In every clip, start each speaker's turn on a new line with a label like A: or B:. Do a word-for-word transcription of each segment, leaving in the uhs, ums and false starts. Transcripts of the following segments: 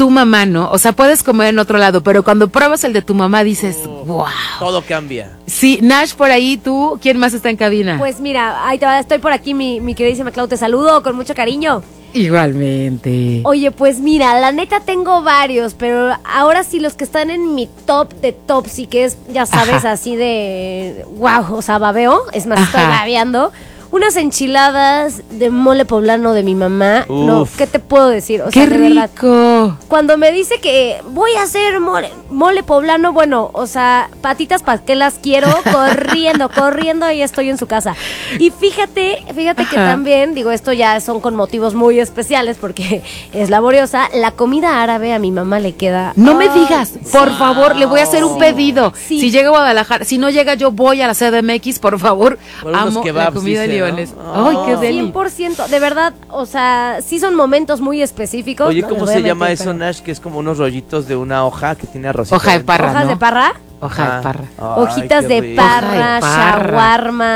A: tu mamá, ¿no? O sea, puedes comer en otro lado, pero cuando pruebas el de tu mamá dices, oh, wow.
B: Todo cambia.
A: Sí, Nash, por ahí, tú, ¿quién más está en cabina?
C: Pues mira, ahí te va, estoy por aquí, mi, mi queridísima Clau, te saludo con mucho cariño.
A: Igualmente.
C: Oye, pues mira, la neta tengo varios, pero ahora sí los que están en mi top de tops y que es, ya sabes, Ajá. así de wow, o sea, babeo, es más, Ajá. estoy babeando. Unas enchiladas de mole poblano de mi mamá. Uf. No, ¿qué te puedo decir? O
A: ¡Qué
C: sea, de
A: rico!
C: Verdad, cuando me dice que voy a hacer mole, mole poblano, bueno, o sea, patitas para que las quiero, corriendo, corriendo, ahí estoy en su casa. Y fíjate, fíjate Ajá. que también, digo, esto ya son con motivos muy especiales porque es laboriosa, la comida árabe a mi mamá le queda...
A: No
C: oh,
A: me digas, por wow. favor, le voy a hacer un sí. pedido. Sí. Si llega a Guadalajara, si no llega yo voy a la C D M X, por favor, por amo kebabs, la comida de ¿no? Ay, qué deli.
C: cien por ciento, de verdad, o sea, sí son momentos muy específicos.
B: Oye,
C: ¿no?
B: ¿cómo se llama eso, pero... Nash? Que es como unos rollitos de una hoja que tiene arrocito.
A: Hoja de parra,
C: ¿Hojas
A: ¿no?
C: de parra?
A: Hoja de parra.
C: Ay, hojitas de parra, shawarmas,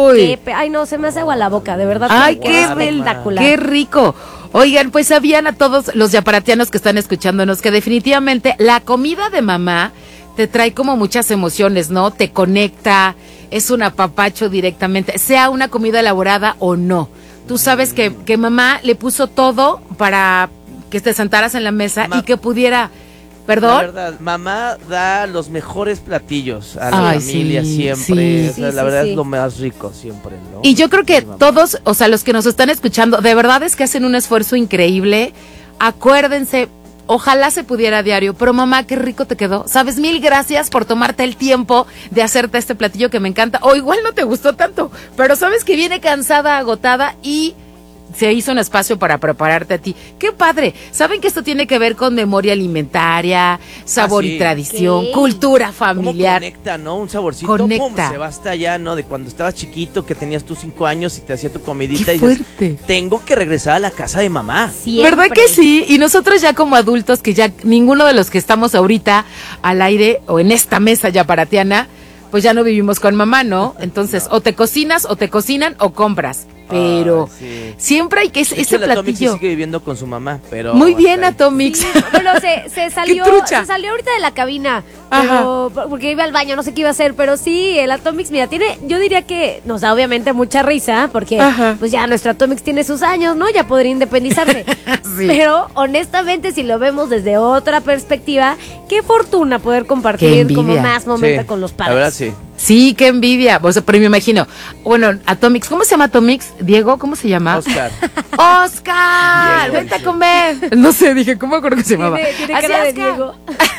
C: ay no, se me hace agua la boca, de verdad.
A: Ay, qué espectacular. Qué rico. Oigan, pues sabían a todos los yaparatianos que están escuchándonos que definitivamente la comida de mamá te trae como muchas emociones, ¿no? Te conecta, es un apapacho directamente, sea una comida elaborada o no. Tú sabes que, que mamá le puso todo para que te sentaras en la mesa Ma- y que pudiera... ¿Perdón?
B: La verdad, mamá da los mejores platillos a la
A: Ay,
B: familia
A: sí,
B: siempre.
A: Sí,
B: o sea,
A: sí,
B: la verdad
A: sí.
B: es lo más rico siempre, ¿no?
A: Y yo creo que todos, o sea, los que nos están escuchando, de verdad es que hacen un esfuerzo increíble. Acuérdense, ojalá se pudiera a diario, pero mamá, qué rico te quedó. Sabes, mil gracias por tomarte el tiempo de hacerte este platillo que me encanta. O igual no te gustó tanto, pero sabes que viene cansada, agotada y... se hizo un espacio para prepararte a ti. ¡Qué padre! ¿Saben que esto tiene que ver con memoria alimentaria, sabor ah, sí. y tradición, ¿Qué? cultura familiar?
B: ¿Cómo conecta, no? Un saborcito.
A: Conecta.
B: Pum, se va hasta allá, ¿no? De cuando estabas chiquito, que tenías tus cinco años y te hacía tu comidita.
A: ¡Qué
B: y
A: fuerte!
B: Dices, tengo que regresar a la casa de mamá.
C: Siempre.
A: ¿Verdad que sí? Y nosotros ya como adultos, que ya ninguno de los que estamos ahorita al aire o en esta mesa yaparatiana, pues ya no vivimos con mamá, ¿no? Entonces, no. o te cocinas, o te cocinan, o compras. Pero ah, sí. siempre hay que ese, ese platillo.
B: Atomix sí sigue viviendo con su mamá, pero
A: muy bien, Atomix.
C: Sí, bueno, se, se salió, se salió ahorita de la cabina, pero, porque iba al baño, no sé qué iba a hacer, pero sí, el Atomix, mira, tiene, yo diría que nos da obviamente mucha risa, porque Ajá. pues ya nuestro Atomix tiene sus años, ¿no? Ya podría independizarse. sí. Pero honestamente, si lo vemos desde otra perspectiva, qué fortuna poder compartir como más momento
B: sí,
C: con los padres.
B: La verdad sí.
A: Sí, qué envidia. O sea, pero me imagino. Bueno, Atomix, ¿cómo se llama Atomix? Diego, ¿cómo se llama?
B: Oscar.
A: ¡Oscar! Diego, vente a comer. No sé, dije, ¿cómo acuerdo que se llamaba?
C: Tiene, tiene cara de Diego.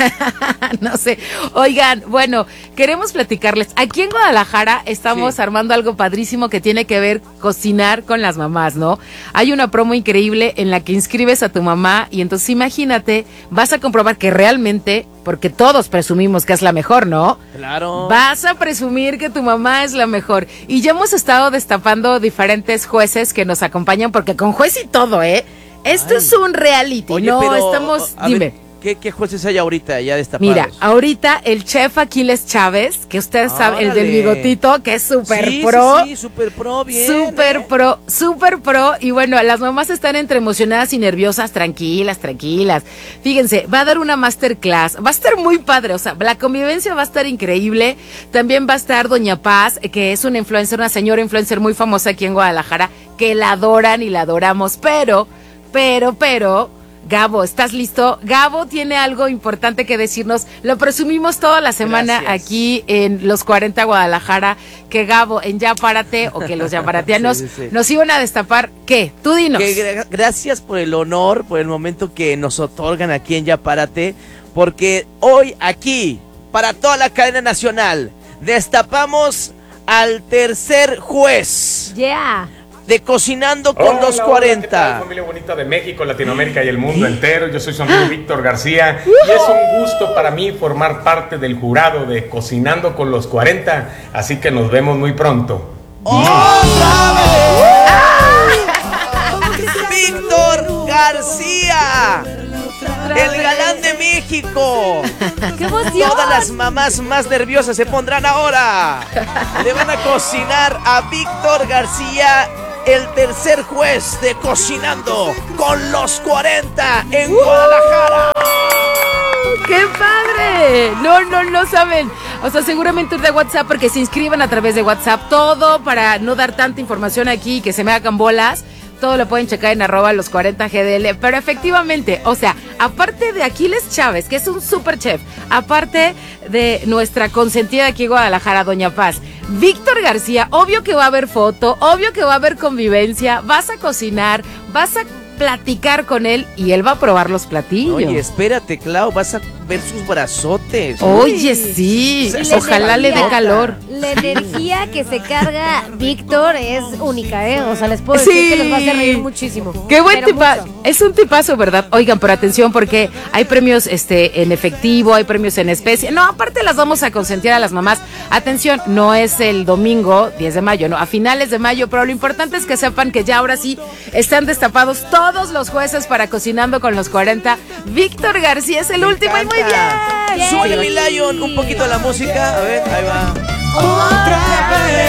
A: No sé. Oigan, bueno, queremos platicarles. Aquí en Guadalajara estamos sí. armando algo padrísimo que tiene que ver cocinar con las mamás, ¿no? Hay una promo increíble en la que inscribes a tu mamá y entonces imagínate, vas a comprobar que realmente, porque todos presumimos que es la mejor, ¿no?
B: Claro.
A: Vas a presumir que tu mamá es la mejor. Y ya hemos estado destapando diferentes jueces que nos acompañan, porque con juez y todo, ¿eh? Esto Ay. es un reality, Oye, no pero, estamos... Dime.
B: Ver, ¿qué, ¿Qué jueces hay ahorita ya destapados?
A: Mira, ahorita el chef Aquiles Chávez, que ustedes saben, el del bigotito, que es súper
B: sí,
A: pro.
B: Sí, sí, súper pro, bien.
A: Súper
B: ¿eh?
A: pro, súper pro. Y bueno, las mamás están entre emocionadas y nerviosas, tranquilas, tranquilas. Fíjense, va a dar una masterclass, va a estar muy padre, o sea, la convivencia va a estar increíble. También va a estar Doña Paz, que es una influencer, una señora influencer muy famosa aquí en Guadalajara, que la adoran y la adoramos, pero, pero, pero... Gabo, ¿estás listo? Gabo tiene algo importante que decirnos. Lo presumimos toda la semana Gracias. aquí en Los cuarenta Guadalajara, que Gabo en Ya Párate, o que los yaparatianos sí, sí, sí. nos iban a destapar. ¿Qué? Tú dinos.
B: Que gra- gracias por el honor, por el momento que nos otorgan aquí en Ya Párate, porque hoy aquí, para toda la cadena nacional, destapamos al tercer juez.
C: Yeah.
B: De Cocinando con
D: hola,
B: los cuarenta.
D: Hola, ¿qué tal, familia bonita de México, Latinoamérica y el mundo entero? Yo soy su amigo Víctor García y es un gusto para mí formar parte del jurado de Cocinando con los cuarenta, así que nos vemos muy pronto.
B: ¡Otra vez! ¡Víctor García! ¡El galán de México!
C: ¡Qué emoción!
B: Todas las mamás más nerviosas se pondrán ahora. Le van a cocinar a Víctor García, el tercer juez de Cocinando con los cuarenta en Guadalajara.
A: Oye, no, no, no saben. O sea, seguramente de WhatsApp, porque se inscriban a través de WhatsApp, todo para no dar tanta información aquí, que se me hagan bolas. Todo lo pueden checar en arroba los cuarenta G D L, pero efectivamente, o sea, aparte de Aquiles Chávez, que es un super chef, aparte de nuestra consentida aquí en Guadalajara, Doña Paz, Víctor García, obvio que va a haber foto, obvio que va a haber convivencia, vas a cocinar, vas a platicar con él y él va a probar los platillos.
B: Oye, espérate, Clau, vas a ver sus brazotes.
A: Oye, sí,
C: sí.
A: Ojalá le dé calor.
C: La energía que se carga Víctor es única, ¿eh? O sea, les puedo decir
A: Sí.
C: que les va a hacer reír muchísimo.
A: Qué buen
C: Pero
A: tipazo.
C: mucho.
A: Es un tipazo, ¿verdad? Oigan, pero atención porque hay premios este en efectivo, hay premios en especie. No, aparte las vamos a consentir a las mamás. Atención, no es el domingo diez de mayo, no, a finales de mayo, pero lo importante es que sepan que ya ahora sí están destapados todos los jueces para Cocinando con los cuarenta. Víctor García es el
B: Me
A: último y muy
B: encanta.
A: bien.
B: Súbele, mi Lion, un poquito la música. A ver, ahí va.
E: Otra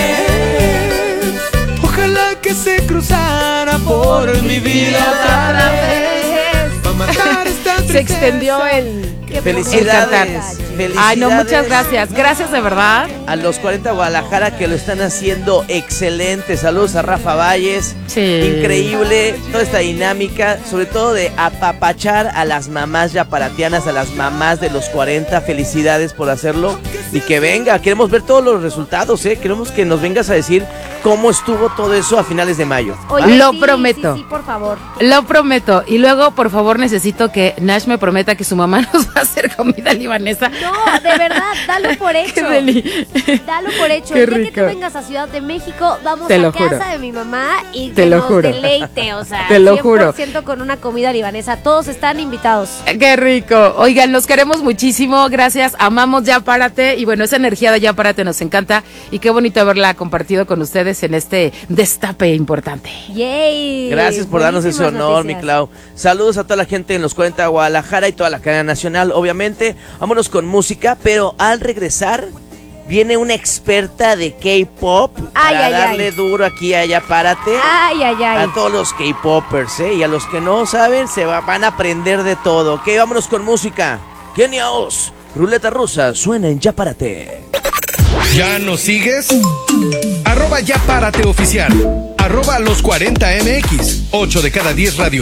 E: vez, ojalá que se cruzara por mi vida otra vez. Pa' matar esta
A: Se extendió
E: tristeza.
A: el
B: Felicidades. Felicidades.
A: Ay, no, muchas gracias. Gracias de verdad.
B: A los cuarenta Guadalajara que lo están haciendo excelente. Saludos a Rafa Valles.
A: Sí.
B: Increíble toda esta dinámica, sobre todo de apapachar a las mamás yaparatianas, a las mamás de los cuarenta. Felicidades por hacerlo. Y que venga, queremos ver todos los resultados, ¿eh? Queremos que nos vengas a decir cómo estuvo todo eso a finales de mayo.
C: Oye,
A: Lo
C: sí,
A: prometo.
C: Sí, sí, por favor.
A: Lo prometo. Y luego, por favor, necesito que Nash me prometa que su mamá nos va a hacer comida libanesa.
C: No, de verdad, dalo por hecho.
A: Qué deli.
C: Dalo por hecho.
A: Qué
C: El día que
A: rico.
C: tú vengas a Ciudad de México, vamos
A: Te
C: a
A: lo
C: casa
A: juro.
C: de mi mamá y
A: Te
C: que
A: lo
C: nos
A: juro.
C: deleite, o sea,
A: Te lo
C: cien por
A: juro.
C: ciento con una comida libanesa. Todos están invitados.
A: Qué rico. Oigan, los queremos muchísimo. Gracias. Amamos Ya Párate. Y bueno, esa energía de Ya Párate nos encanta. Y qué bonito haberla compartido con ustedes en este destape importante.
C: Yay.
B: Gracias por darnos ese
C: Buenísimas
B: honor, mi
C: noticias.
B: Clau. Saludos a toda la gente en los cuarenta de Guadalajara y toda la cadena nacional, obviamente. Vámonos con música, pero al regresar viene una experta de K-pop
C: Ay,
B: para
C: ay,
B: darle
C: ay.
B: duro aquí a Ya Párate.
C: Ay, ay, ay.
B: A todos los K-popers, ¿eh? Y a los que no saben, se va- van a aprender de todo. Ok, vámonos con música. Kenia Oz, Ruleta Rusa, suena en Ya Párate.
F: ¿Ya nos sigues? Arroba Ya Párate Oficial. Arroba los cuarenta M X. ocho de cada diez radio